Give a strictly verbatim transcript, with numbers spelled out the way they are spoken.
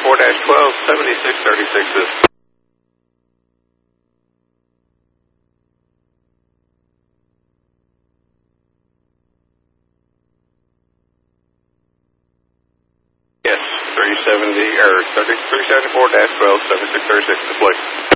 seventy-four twelve, seventy-six thirty-six is. Yes, three seventy, or three seventy-four twelve, seventy-six thirty-six display.